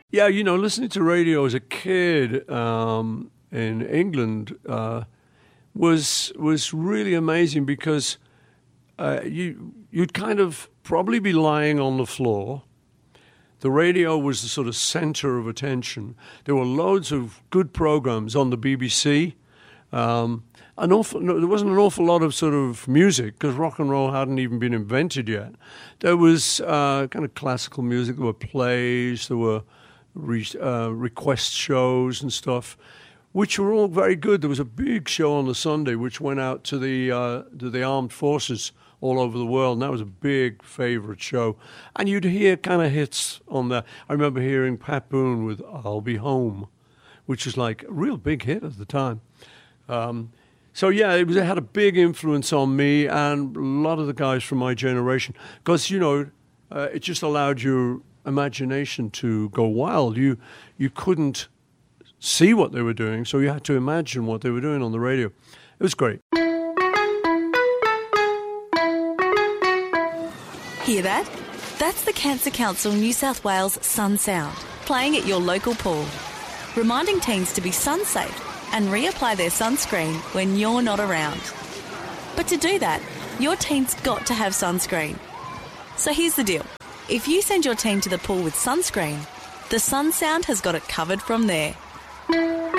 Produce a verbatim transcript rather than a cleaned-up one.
Yeah, you know, listening to radio as a kid um, in England uh, was was really amazing because uh, you you'd kind of probably be lying on the floor. The radio was the sort of center of attention. There were loads of good programs on the B B C. Um, an awful, no, there wasn't an awful lot of sort of music because rock and roll hadn't even been invented yet. There was uh, kind of classical music. There were plays. There were re, uh, request shows and stuff, which were all very good. There was a big show on the Sunday which went out to the uh, to the armed forces all over the world, and that was a big favourite show. And you'd hear kind of hits on there. I remember hearing Pat Boone with "I'll Be Home," which was like a real big hit at the time. Um, so yeah, it, was, it had a big influence on me and a lot of the guys from my generation because, you know, uh, it just allowed your imagination to go wild. You you couldn't see what they were doing, so you had to imagine what they were doing on the radio. It was great. Hear that? That's the Cancer Council New South Wales Sun Sound, playing at your local pool, reminding teens to be sun safe and reapply their sunscreen when you're not around. But to do that, your teen's got to have sunscreen. So here's the deal. If you send your teen to the pool with sunscreen, the Sun Sound has got it covered from there.